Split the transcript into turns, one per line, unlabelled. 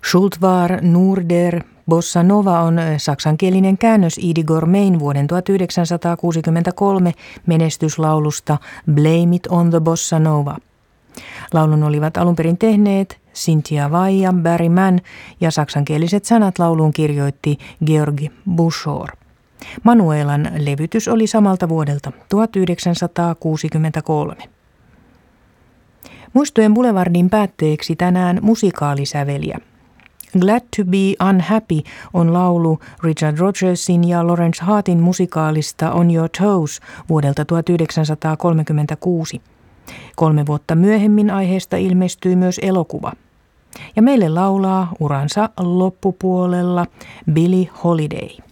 Schuld var nur der Bossa Nova on saksankielinen käännös Idi Gourmein vuoden 1963 menestyslaulusta Blame It on the Bossa Nova. Laulun olivat alun perin tehneet Cynthia Vai ja Barry Mann ja saksankieliset sanat lauluun kirjoitti Georg Buschor. Manuelan levytys oli samalta vuodelta 1963. Muistojen Boulevardin päätteeksi tänään musikaalisäveliä. Glad to be unhappy on laulu Richard Rodgersin ja Lawrence Hartin musikaalista On Your Toes vuodelta 1936. 3 vuotta myöhemmin aiheesta ilmestyi myös elokuva. Ja meille laulaa uransa loppupuolella Billie Holiday.